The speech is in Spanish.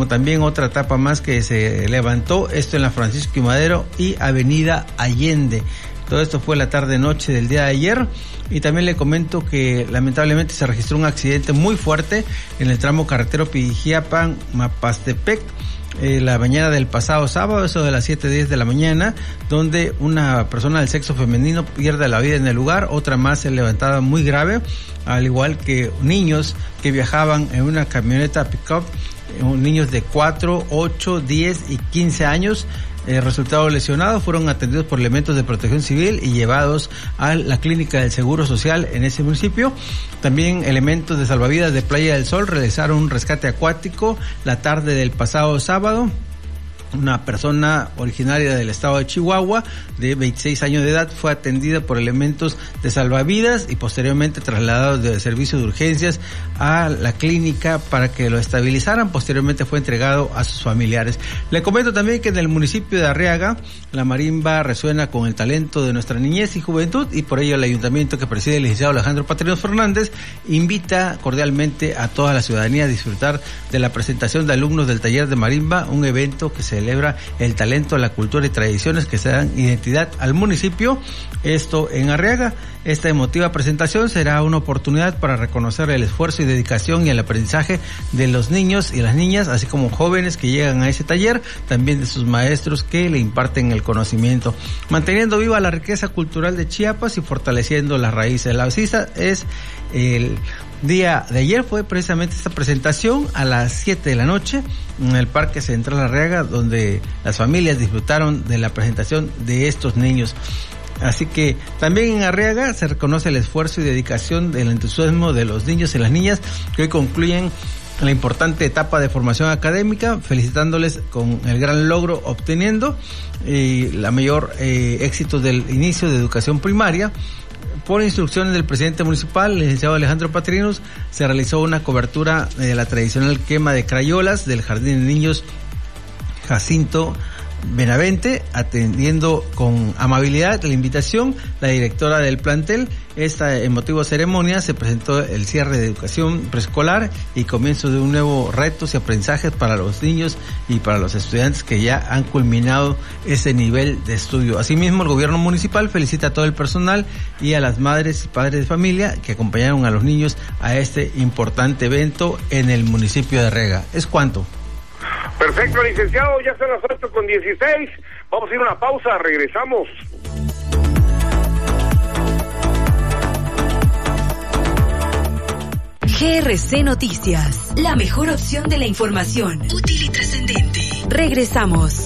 como también otra etapa más que se levantó, esto en la Francisco I. Madero y Avenida Allende. Todo esto fue la tarde-noche del día de ayer. Y también le comento que lamentablemente se registró un accidente muy fuerte en el tramo carretero Pijiapan-Mapastepec, la mañana del pasado sábado, eso de las 7:10 de la mañana, donde una persona del sexo femenino pierde la vida en el lugar, otra más se levantaba muy grave, al igual que niños que viajaban en una camioneta pick-up, niños de 4, 8, 10 y 15 años. Resultados lesionados fueron atendidos por elementos de protección civil y llevados a la clínica del Seguro Social en ese municipio. También elementos de salvavidas de Playa del Sol realizaron un rescate acuático la tarde del pasado sábado. Una persona originaria del estado de Chihuahua, de 26 años de edad, fue atendida por elementos de salvavidas y posteriormente trasladado de servicio de urgencias a la clínica para que lo estabilizaran. Posteriormente fue entregado a sus familiares. Le comento también que en el municipio de Arriaga, la marimba resuena con el talento de nuestra niñez y juventud, y por ello el ayuntamiento que preside el licenciado Alejandro Patrinos Fernández invita cordialmente a toda la ciudadanía a disfrutar de la presentación de alumnos del taller de marimba, un evento que se celebra el talento, la cultura y tradiciones que se dan identidad al municipio, esto en Arriaga. Esta emotiva presentación será una oportunidad para reconocer el esfuerzo y dedicación y el aprendizaje de los niños y las niñas, así como jóvenes que llegan a ese taller, también de sus maestros que le imparten el conocimiento, manteniendo viva la riqueza cultural de Chiapas y fortaleciendo las raíces. La CISA es el día de ayer, fue precisamente esta presentación a las 7 de la noche en el Parque Central Arriaga, donde las familias disfrutaron de la presentación de estos niños. Así que también en Arriaga se reconoce el esfuerzo y dedicación del entusiasmo de los niños y las niñas que hoy concluyen la importante etapa de formación académica, felicitándoles con el gran logro obteniendo la mayor éxito del inicio de educación primaria. Por instrucciones del presidente municipal, el licenciado Alejandro Patrinos, se realizó una cobertura de la tradicional quema de crayolas del Jardín de Niños Jacinto Benavente, atendiendo con amabilidad la invitación la directora del plantel. Esta emotiva ceremonia se presentó el cierre de educación preescolar y comienzo de un nuevo retos y aprendizajes para los niños y para los estudiantes que ya han culminado ese nivel de estudio. Asimismo, el gobierno municipal felicita a todo el personal y a las madres y padres de familia que acompañaron a los niños a este importante evento en el municipio de Arriaga. ¿Es cuánto? Perfecto, licenciado, ya son las 8:16. Vamos a ir a una pausa, regresamos. GRC Noticias, la mejor opción de la información útil y trascendente. Regresamos.